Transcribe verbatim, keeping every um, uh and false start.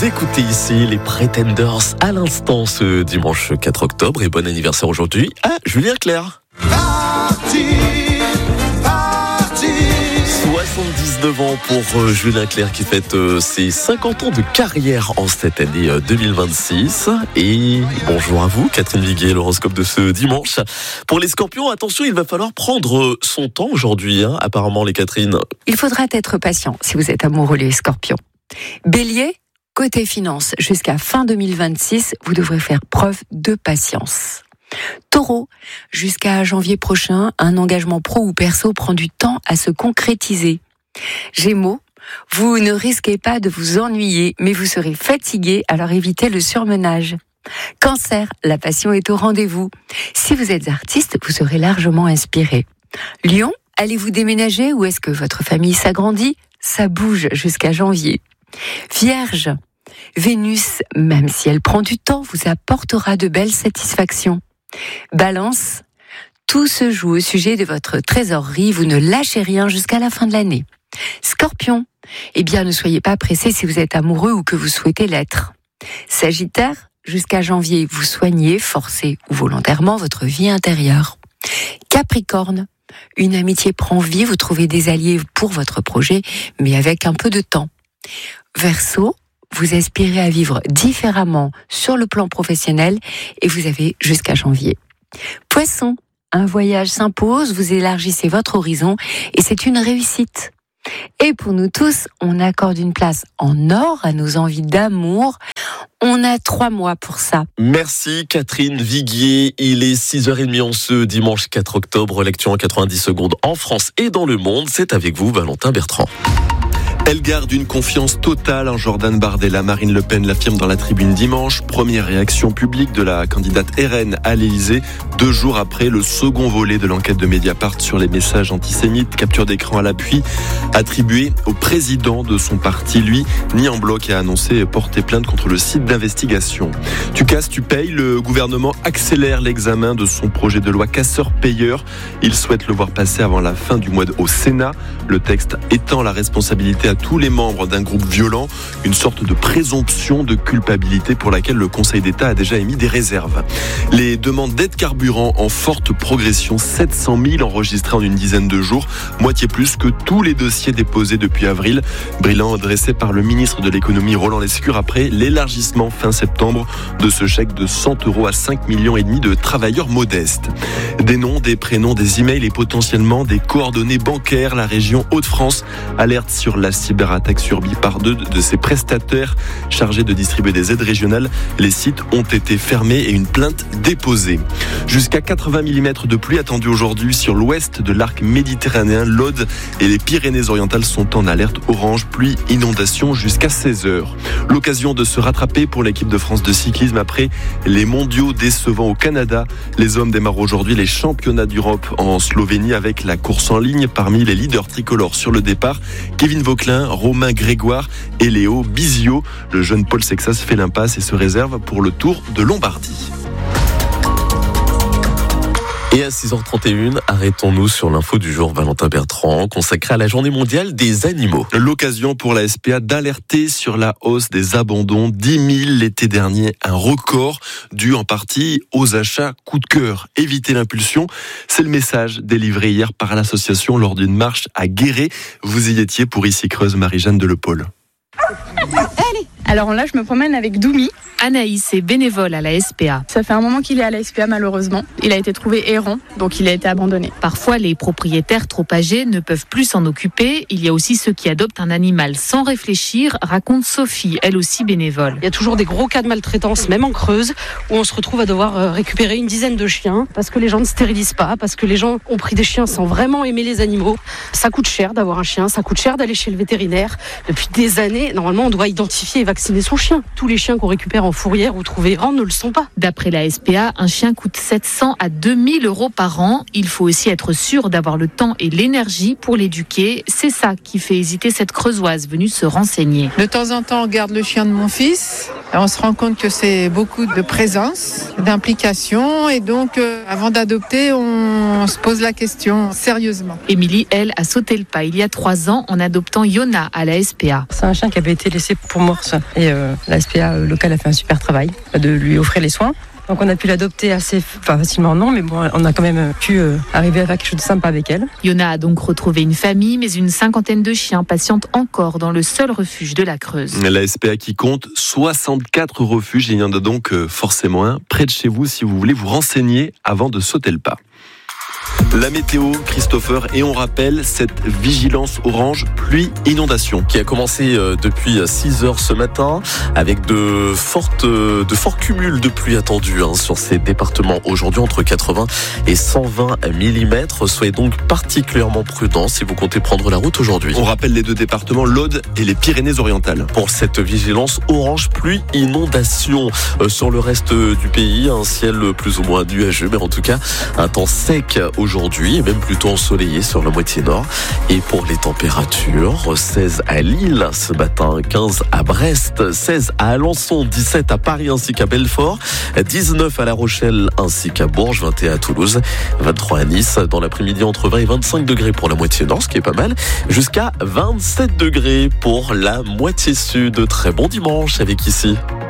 Vous écoutez ici les Pretenders à l'instant ce dimanche quatre octobre et bon anniversaire aujourd'hui à Julien Clerc. Parti, parti. soixante-dix-neuf ans pour Julien Clerc qui fête ses cinquante ans de carrière en cette année deux mille vingt-six. Et bonjour à vous, Catherine Viguier, l'horoscope de ce dimanche. Pour les scorpions, attention, il va falloir prendre son temps aujourd'hui, hein, apparemment les Catherine. Il faudra être patient si vous êtes amoureux les scorpions. Bélier, côté finance, jusqu'à fin deux mille vingt-six, vous devrez faire preuve de patience. Taureau, jusqu'à janvier prochain, un engagement pro ou perso prend du temps à se concrétiser. Gémeaux, vous ne risquez pas de vous ennuyer, mais vous serez fatigué, alors évitez le surmenage. Cancer, la passion est au rendez-vous. Si vous êtes artiste, vous serez largement inspiré. Lion, allez-vous déménager ou est-ce que votre famille s'agrandit ? Ça bouge jusqu'à janvier. Vierge, Vénus, même si elle prend du temps, vous apportera de belles satisfactions. Balance, tout se joue au sujet de votre trésorerie, vous ne lâchez rien jusqu'à la fin de l'année. Scorpion, eh bien ne soyez pas pressé si vous êtes amoureux ou que vous souhaitez l'être. Sagittaire, jusqu'à janvier, vous soignez, forcez ou volontairement votre vie intérieure. Capricorne, une amitié prend vie, vous trouvez des alliés pour votre projet, mais avec un peu de temps. Verseau, vous aspirez à vivre différemment sur le plan professionnel et vous avez jusqu'à janvier. Poisson, un voyage s'impose, vous élargissez votre horizon et c'est une réussite. Et pour nous tous, on accorde une place en or à nos envies d'amour. On a trois mois pour ça. Merci Catherine Viguier. Il est six heures trente en ce dimanche quatre octobre. Lecture en quatre-vingt-dix secondes en France et dans le monde. C'est avec vous Valentin Bertrand. Elle garde une confiance totale en Jordan Bardella. Marine Le Pen l'affirme dans la tribune dimanche. Première réaction publique de la candidate R N à l'Élysée, deux jours après le second volet de l'enquête de Mediapart sur les messages antisémites. Capture d'écran à l'appui, attribuée au président de son parti. Lui, ni en bloc, a annoncé porter plainte contre le site d'investigation. Tu casses, tu payes. Le gouvernement accélère l'examen de son projet de loi casseur-payeur. Il souhaite le voir passer avant la fin du mois au Sénat. Le texte étend la responsabilité à tous les membres d'un groupe violent, une sorte de présomption de culpabilité pour laquelle le Conseil d'État a déjà émis des réserves. Les demandes d'aide carburant en forte progression, sept cent mille enregistrées en une dizaine de jours, moitié plus que tous les dossiers déposés depuis avril. Bilan dressé par le ministre de l'économie Roland Lescure après l'élargissement fin septembre de ce chèque de cent euros à cinq virgule cinq millions de travailleurs modestes. Des noms, des prénoms, des emails et potentiellement des coordonnées bancaires. La région Hauts-de-France alerte sur la cyberattaque subie par deux de ses prestataires chargés de distribuer des aides régionales. Les sites ont été fermés et une plainte déposée. Jusqu'à quatre-vingts millimètres de pluie attendue aujourd'hui sur l'ouest de l'arc méditerranéen. L'Aude et les Pyrénées-Orientales sont en alerte orange, pluie, inondation jusqu'à seize heures. L'occasion de se rattraper pour l'équipe de France de cyclisme après les mondiaux décevants au Canada. Les hommes démarrent aujourd'hui les championnats d'Europe en Slovénie avec la course en ligne. Parmi les leaders tricolores sur le départ, Kevin Vauquelin, Romain Grégoire et Léo Bizio. Le jeune Paul Sexas fait l'impasse et se réserve pour le Tour de Lombardie. Et à six heures trente et une, arrêtons-nous sur l'info du jour Valentin Bertrand, consacrée à la journée mondiale des animaux. L'occasion pour la S P A d'alerter sur la hausse des abandons. dix mille l'été dernier, un record dû en partie aux achats coup de cœur. Éviter l'impulsion, c'est le message délivré hier par l'association lors d'une marche à Guéret. Vous y étiez pour Ici Creuse, Marie-Jeanne Delepaule. Alors là, je me promène avec Doumi. Anaïs est bénévole à la S P A. Ça fait un moment qu'il est à la S P A malheureusement. Il a été trouvé errant, donc il a été abandonné. Parfois, les propriétaires trop âgés ne peuvent plus s'en occuper. Il y a aussi ceux qui adoptent un animal sans réfléchir, raconte Sophie, elle aussi bénévole. Il y a toujours des gros cas de maltraitance, même en Creuse, où on se retrouve à devoir récupérer une dizaine de chiens parce que les gens ne stérilisent pas, parce que les gens ont pris des chiens sans vraiment aimer les animaux. Ça coûte cher d'avoir un chien, ça coûte cher d'aller chez le vétérinaire. Depuis des années, normalement, on doit identifier et vacciner son chien. Tous les chiens qu'on récupère en fourrière ou trouvés errants ne le sont pas. D'après la S P A, un chien coûte sept cents à deux mille euros par an. Il faut aussi être sûr d'avoir le temps et l'énergie pour l'éduquer. C'est ça qui fait hésiter cette Creusoise venue se renseigner. De temps en temps, on garde le chien de mon fils. On se rend compte que c'est beaucoup de présence, d'implication. Et donc, euh, avant d'adopter, on se pose la question sérieusement. Émilie, elle, a sauté le pas il y a trois ans en adoptant Yona à la S P A. C'est un chien qui avait été laissé pour morse Et euh, la S P A locale a fait un super travail de lui offrir les soins. Donc on a pu l'adopter assez enfin, facilement, non, mais bon, on a quand même pu euh, arriver à faire quelque chose de sympa avec elle. Yona a donc retrouvé une famille, mais une cinquantaine de chiens patientent encore dans le seul refuge de la Creuse. La S P A qui compte soixante-quatre refuges, il y en a donc forcément un près de chez vous si vous voulez vous renseigner avant de sauter le pas. La météo, Christopher, et on rappelle cette vigilance orange pluie-inondation qui a commencé depuis six heures ce matin avec de, fortes, de forts cumuls de pluie attendus hein, sur ces départements aujourd'hui entre quatre-vingts et cent vingt millimètres. Soyez donc particulièrement prudents si vous comptez prendre la route aujourd'hui. On rappelle les deux départements, l'Aude et les Pyrénées-Orientales. Pour cette vigilance orange pluie-inondation euh, sur le reste du pays, un ciel plus ou moins nuageux, mais en tout cas un temps sec aujourd'hui, et même plutôt ensoleillé sur la moitié nord. Et pour les températures, seize à Lille ce matin, quinze à Brest, seize à Alençon, dix-sept à Paris ainsi qu'à Belfort, dix-neuf à La Rochelle ainsi qu'à Bourges, vingt et un à Toulouse, vingt-trois à Nice. Dans l'après-midi, entre vingt et vingt-cinq degrés pour la moitié nord, ce qui est pas mal, jusqu'à vingt-sept degrés pour la moitié sud. Très bon dimanche avec ici.